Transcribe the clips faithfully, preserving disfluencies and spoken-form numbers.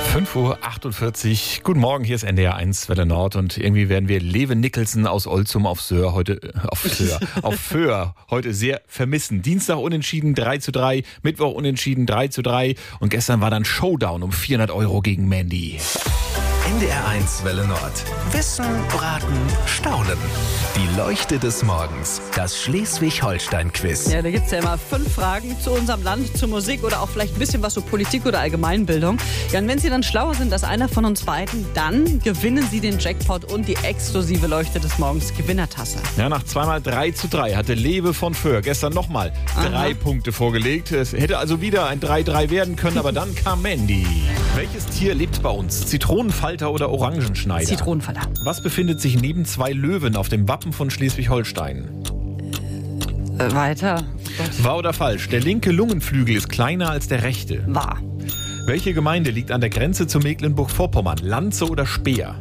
fünf Uhr achtundvierzig. Guten Morgen, hier ist N D R eins Welle Nord und irgendwie werden wir Lewe Nicholson aus Olzum auf Söhr heute, äh, auf Söhr, auf Föhr heute sehr vermissen. Dienstag unentschieden drei zu drei, Mittwoch unentschieden drei zu drei und gestern war dann Showdown um vierhundert Euro gegen Mandy. N D R eins Welle Nord. Wissen, Braten, Staunen. Die Leuchte des Morgens. Das Schleswig-Holstein-Quiz. Ja, da gibt es ja immer fünf Fragen zu unserem Land, zur Musik oder auch vielleicht ein bisschen was zu Politik oder Allgemeinbildung. Ja, und wenn Sie dann schlauer sind als einer von uns beiden, dann gewinnen Sie den Jackpot und die exklusive Leuchte des Morgens Gewinnertasse. Ja, nach zweimal drei zu drei hatte Lewe von Föhr gestern nochmal drei Punkte vorgelegt. Es hätte also wieder ein drei drei werden können, aber dann kam Mandy. Welches Tier lebt bei uns? Zitronenfalter oder Orangenschneider? Zitronenfalter. Was befindet sich neben zwei Löwen auf dem Wappen von Schleswig-Holstein? Äh, weiter. Wahr oder falsch? Der linke Lungenflügel ist kleiner als der rechte. Wahr. Welche Gemeinde liegt an der Grenze zu Mecklenburg-Vorpommern? Lanze oder Speer?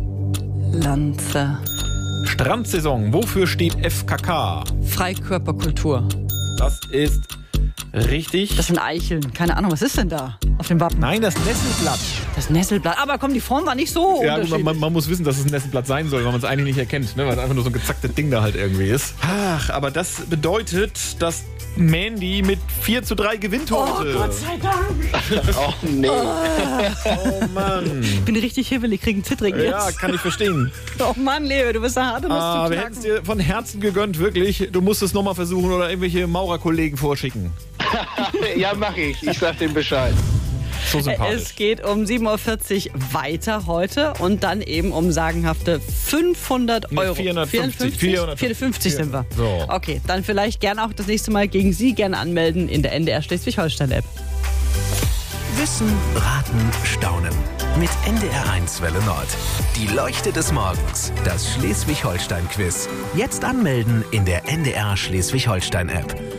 Lanze. Strandsaison. Wofür steht F K K? Freikörperkultur. Das ist richtig. Das sind Eicheln. Keine Ahnung, was ist denn da auf dem Wappen? Nein, das Nesselblatt. Das Nesselblatt. Aber komm, die Form war nicht so Ja, unterschiedlich. man, man muss wissen, dass es ein Nesselblatt sein soll, weil man es eigentlich nicht erkennt, ne? Weil es einfach nur so ein gezacktes Ding da halt irgendwie ist. Ach, aber das bedeutet, dass Mandy mit vier zu drei gewinnt heute. Oh, Gott sei Dank. Oh nee. Oh Mann. Ich bin richtig hibbelig, krieg einen Zittrigen Ja, jetzt. kann ich verstehen. Oh Mann, Lewe, du bist eine harte Nuss Ah, zu wir hätten es knacken. dir von Herzen gegönnt, wirklich. Du musst es nochmal versuchen oder irgendwelche Maurerkollegen vorschicken. Ja, mach ich. Ich sag dem Bescheid. So sympathisch. Es geht um sieben Uhr vierzig weiter heute und dann eben um sagenhafte fünfhundert Nee, Euro. vierhundertfünfzig. vierhundertfünfzig sind wir. So. Okay, dann vielleicht gerne auch das nächste Mal gegen Sie gerne anmelden in der N D R Schleswig-Holstein-App. Wissen, Braten, Staunen. Mit N D R eins Welle Nord. Die Leuchte des Morgens. Das Schleswig-Holstein-Quiz. Jetzt anmelden in der N D R Schleswig-Holstein-App.